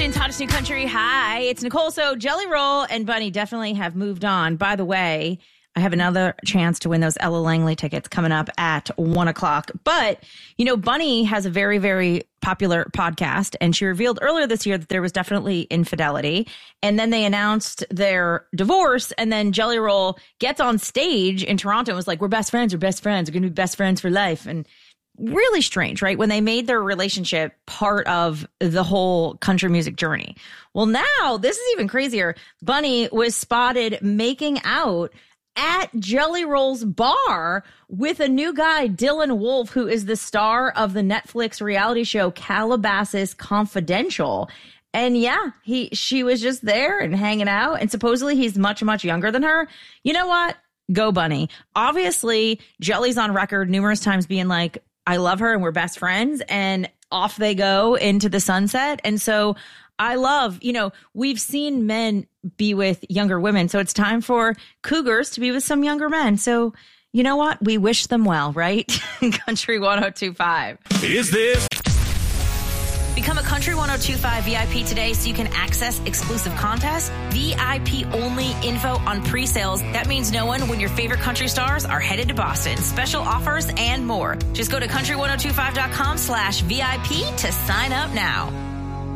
Austin's hottest new country. Hi, it's Nicole. So Jelly Roll and Bunny definitely have moved on. By the way, I have another chance to win those Ella Langley tickets coming up at 1 o'clock. But, you know, Bunny has a very, very popular podcast, and she revealed earlier this year that there was definitely infidelity. And then they announced their divorce, and then Jelly Roll gets on stage in Toronto and was like, we're best friends, we're going to be best friends for life. And really strange, right? When they made their relationship part of the whole country music journey. Well, now this is even crazier. Bunny was spotted making out at Jelly Roll's bar with a new guy, Dylan Wolf, who is the star of the Netflix reality show Calabasas Confidential. And yeah, she was just there and hanging out. And supposedly he's much, much younger than her. You know what? Go Bunny. Obviously, Jelly's on record numerous times being like, I love her and we're best friends. And off they go into the sunset. And so I love, you know, we've seen men be with younger women. So it's time for cougars to be with some younger men. So you know what? We wish them well, right? Country 102.5. Is this? Become a Country 102.5 VIP today so you can access exclusive contests, VIP only info on pre-sales. That means knowing when your favorite country stars are headed to Boston, special offers, and more. Just go to country1025.com/VIP to sign up now.